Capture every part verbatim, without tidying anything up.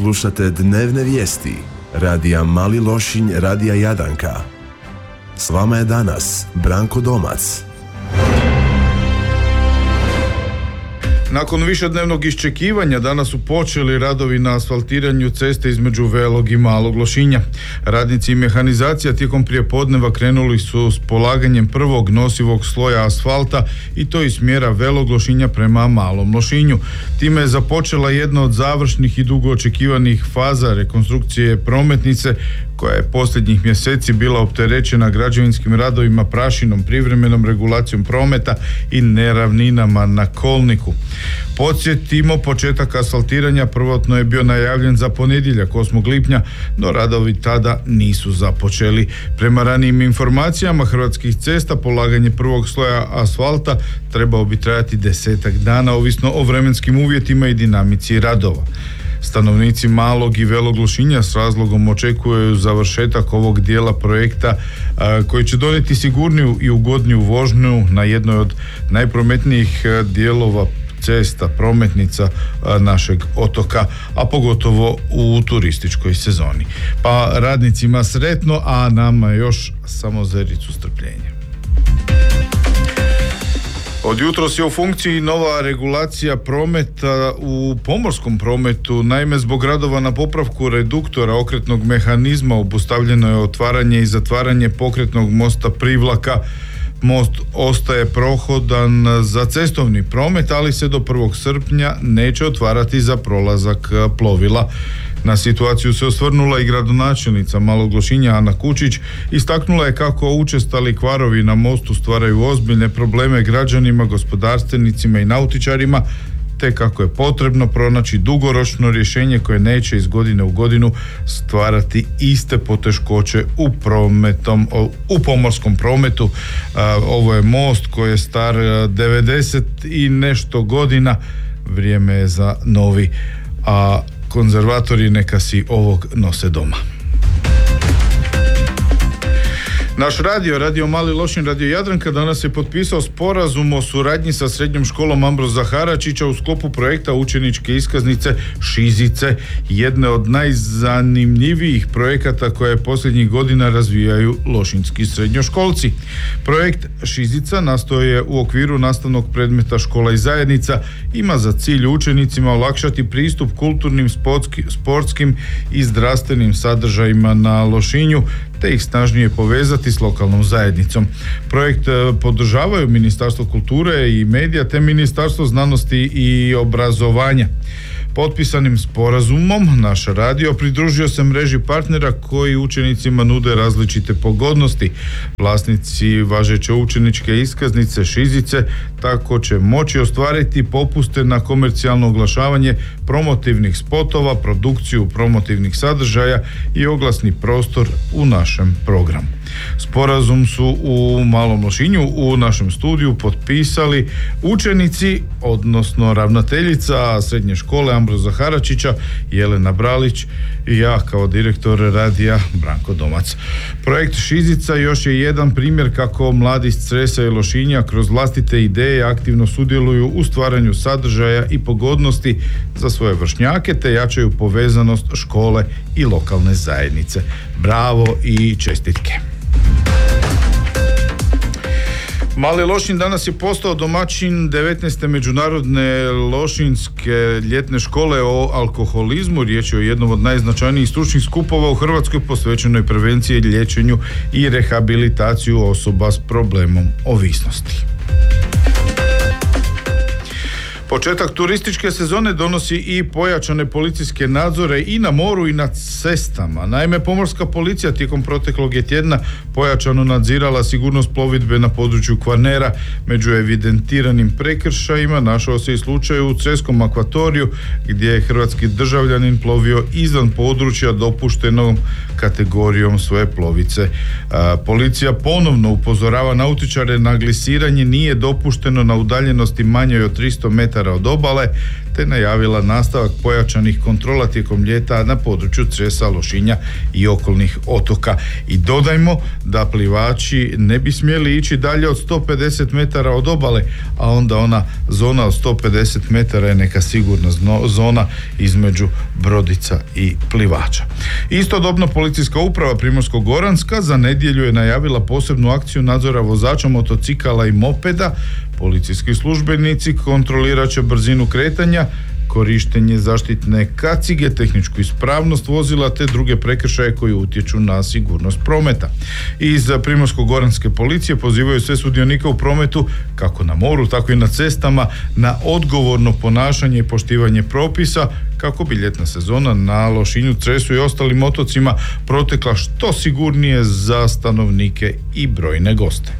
Slušate dnevne vijesti radija Mali Lošinj, radija Jadranka. S vama je danas Branko Domac. Nakon višednevnog iščekivanja danas su počeli radovi na asfaltiranju ceste između Velog i Malog Lošinja. Radnici i mehanizacija tijekom prijepodneva krenuli su s polaganjem prvog nosivog sloja asfalta i to iz smjera Velog Lošinja prema Malom Lošinju. Time je započela jedna od završnih i dugo očekivanih faza rekonstrukcije prometnice koja je posljednjih mjeseci bila opterećena građevinskim radovima, prašinom, privremenom regulacijom prometa i neravninama na kolniku. Podsjetimo, početak asfaltiranja prvotno je bio najavljen za ponedjeljak osmog lipnja, no radovi tada nisu započeli. Prema ranijim informacijama Hrvatskih cesta polaganje prvog sloja asfalta trebao bi trajati desetak dana, ovisno o vremenskim uvjetima i dinamici radova. Stanovnici Malog i Velog Lošinja s razlogom očekuju završetak ovog dijela projekta a, koji će donijeti sigurniju i ugodniju vožnju na jednoj od najprometnijih a, dijelova cesta, prometnica a, našeg otoka, a pogotovo u turističkoj sezoni. Pa radnicima sretno, a nama još samo zericu strpljenja. Od jutros je u funkciji nova regulacija prometa u pomorskom prometu. Naime, zbog radova na popravku reduktora okretnog mehanizma obustavljeno je otvaranje i zatvaranje pokretnog mosta Privlaka. Most ostaje prohodan za cestovni promet, ali se do prvog srpnja neće otvarati za prolazak plovila. Na situaciju se osvrnula i gradonačelnica Malog Lošinja Ana Kučić. Istaknula je kako učestali kvarovi na mostu stvaraju ozbiljne probleme građanima, gospodarstvenicima i nautičarima, te kako je potrebno pronaći dugoročno rješenje koje neće iz godine u godinu stvarati iste poteškoće u prometom, u pomorskom prometu. Ovo je most koji je star devedeset i nešto godina. Vrijeme je za novi, a konzervatori neka si ovog nose doma. Naš radio, radio Mali Lošinj, radio Jadranka, danas je potpisao sporazum o suradnji sa srednjom školom Ambroza Haračića u sklopu projekta učeničke iskaznice Šizice, jedne od najzanimljivijih projekata koje posljednjih godina razvijaju lošinjski srednjoškolci. Projekt Šizica nastao je u okviru nastavnog predmeta Škola i zajednica, ima za cilj učenicima olakšati pristup kulturnim, sportskim i zdravstvenim sadržajima na Lošinju, te ih snažnije povezati s lokalnom zajednicom. Projekt podržavaju Ministarstvo kulture i medija te Ministarstvo znanosti i obrazovanja. Potpisanim sporazumom naš radio pridružio se mreži partnera koji učenicima nude različite pogodnosti. Vlasnici važeće učeničke iskaznice Šizice tako će moći ostvariti popuste na komercijalno oglašavanje promotivnih spotova, produkciju promotivnih sadržaja i oglasni prostor u našem programu. Sporazum su u Malom Lošinju u našem studiju potpisali učenici, odnosno ravnateljica srednje škole Ambroza Haračića Jelena Bralić i ja kao direktor radija Branko Domac. Projekt Šizica još je jedan primjer kako mladi iz Cresa i Lošinja kroz vlastite ideje aktivno sudjeluju u stvaranju sadržaja i pogodnosti za svoje vršnjake te jačaju povezanost škole i lokalne zajednice. Bravo i čestitke. Mali Lošinj danas je postao domaćin devetnaeste međunarodne lošinjske ljetne škole o alkoholizmu. Riječ je o jednom od najznačajnijih stručnih skupova u Hrvatskoj posvećenoj prevenciji, liječenju i rehabilitaciju osoba s problemom ovisnosti. Početak turističke sezone donosi i pojačane policijske nadzore i na moru i na cestama. Naime, pomorska policija tijekom proteklog je tjedna pojačano nadzirala sigurnost plovidbe na području Kvarnera. Među evidentiranim prekršajima našao se i slučaj u Creskom akvatoriju gdje je hrvatski državljanin plovio izvan područja dopuštenom kategorijom svoje plovice. A, policija ponovno upozorava nautičare na glisiranje nije dopušteno na udaljenosti manjoj od tristo metara od obale, te najavila nastavak pojačanih kontrola tijekom ljeta na području Cresa, Lošinja i okolnih otoka. I dodajmo da plivači ne bi smjeli ići dalje od sto pedeset metara od obale, a onda ona zona od sto pedeset metara je neka sigurna zona između brodica i plivača. Istodobno policijska uprava Primorsko-goranska za nedjelju je najavila posebnu akciju nadzora vozača motocikala i mopeda. Policijski službenici kontrolirat će brzinu kretanja, korištenje zaštitne kacige, tehničku ispravnost vozila te druge prekršaje koji utječu na sigurnost prometa. Iz Primorsko-goranske policije pozivaju sve sudionike u prometu, kako na moru, tako i na cestama, na odgovorno ponašanje i poštivanje propisa, kako bi ljetna sezona na Lošinju, Cresu i ostalim otocima protekla što sigurnije za stanovnike i brojne goste.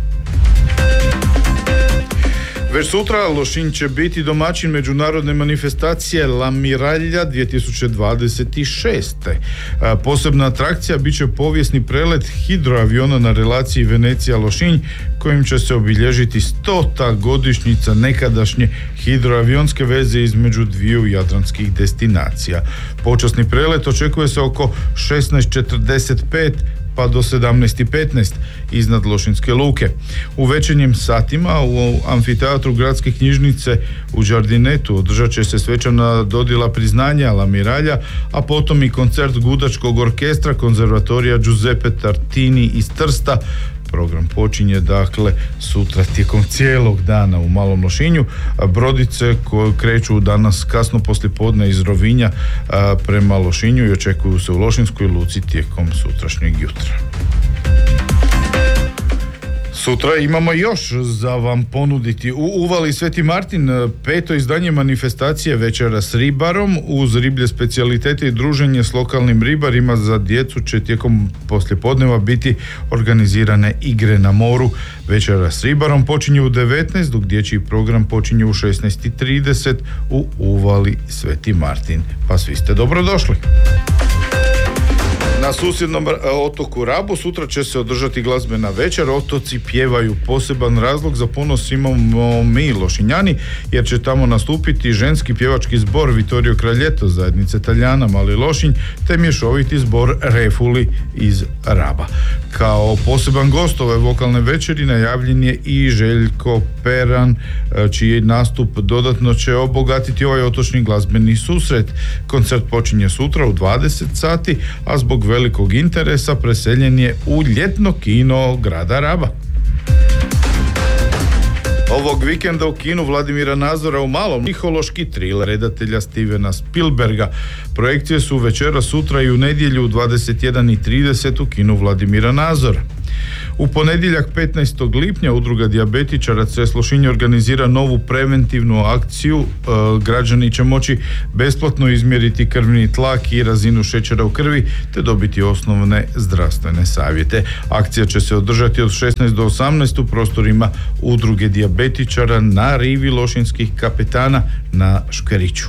Već sutra Lošinj će biti domaćin međunarodne manifestacije La Miraglia dvije tisuće dvadeset šest. Posebna atrakcija bit će povijesni prelet hidroaviona na relaciji Venecija-Lošinj, kojim će se obilježiti stota godišnjica nekadašnje hidroavionske veze između dviju jadranskih destinacija. Počasni prelet očekuje se oko šesnaest četrdeset pet pa do sedamnaest petnaest iznad Lošinjske luke. U večernjim satima u amfiteatru gradske knjižnice u Đardinetu održat će se svečana dodjela priznanja La Miraglia, a potom i koncert gudačkog orkestra konzervatorija Giuseppe Tartini iz Trsta. Program počinje dakle sutra tijekom cijelog dana u Malom Lošinju. Brodice koje kreću danas kasno poslijepodne iz Rovinja a, prema Lošinju i očekuju se u Lošinjskoj luci tijekom sutrašnjeg jutra. Sutra imamo još za vam ponuditi. U Uvali Sveti Martin, peto izdanje manifestacije Večera s ribarom uz riblje specijalitete i druženje s lokalnim ribarima za djecu će tijekom poslijepodneva biti organizirane igre na moru. Večera s ribarom počinje u devetnaest, dok dječji program počinje u šesnaest trideset u Uvali Sveti Martin. Pa svi ste dobrodošli. Na susjednom otoku Rabu sutra će se održati glazbena večer. Otoci pjevaju. Poseban razlog za ponos imamo mi Lošinjani, jer će tamo nastupiti ženski pjevački zbor Vittorio Kraljeto zajednice Taljana Mali Lošinj te mješoviti zbor Refuli iz Raba. Kao poseban gost ove vokalne večeri najavljen je i Željko Peran, čiji nastup dodatno će obogatiti ovaj otočni glazbeni susret. Koncert počinje sutra u dvadeset sati, a zbog velikog interesa preseljen je u ljetno kino grada Raba. Ovog vikenda u kinu Vladimira Nazora u Malom psihološki triler redatelja Stevena Spielberga. Projekcije su večera, sutra i u nedjelju u dvadeset jedan trideset u kinu Vladimira Nazora. U ponedjeljak petnaestog lipnja udruga dijabetičara Cres Lošinj organizira novu preventivnu akciju. E, građani će moći besplatno izmjeriti krvni tlak i razinu šećera u krvi te dobiti osnovne zdravstvene savjete. Akcija će se održati od šesnaest do osamnaest u prostorima udruge dijabetičara na rivi Lošinjskih kapetana na Škeriću.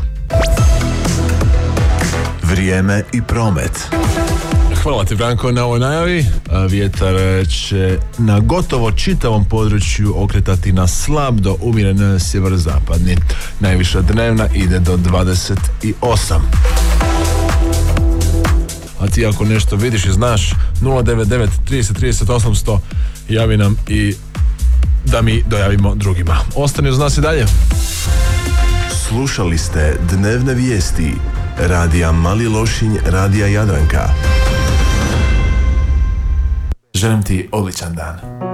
Vrijeme i promet. Hvala ti, Branko, na ovoj najavi. Vjetar će na gotovo čitavom području okretati na slab do umjeren sjeverozapadni. Najviša dnevna ide do dvadeset osam. A ti ako nešto vidiš i znaš, nula devet devet trideset trideset osamsto, javi nam i da mi dojavimo drugima. Ostani uz nas i dalje. Slušali ste dnevne vijesti Radija Mali Lošinj, Radija Jadranka. Želim ti odličan dan.